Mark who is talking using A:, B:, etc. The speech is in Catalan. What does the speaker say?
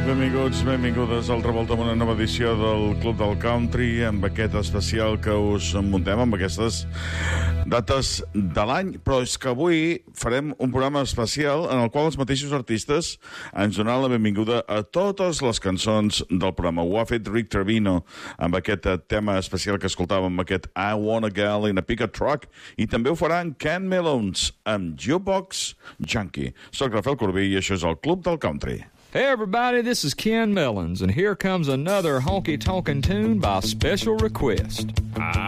A: Benvinguts, benvingudes al Revolta amb una nova edició del Club del Country, amb aquest especial que us muntem amb aquestes dates de l'any, però és que avui farem un programa especial en el qual els mateixos artistes ens donaran la benvinguda a totes les cançons del programa. Ho ha fet Rick Trevino amb aquest tema especial que escoltàvem, amb aquest I Want a Girl in a Pickup Truck, i també ho faran Ken Melons amb Jukebox Junkie. Soc Rafael Corbí i això és el Club del Country.
B: Hey everybody, this is Ken Melons, and here comes another honky-tonkin' tune by special request.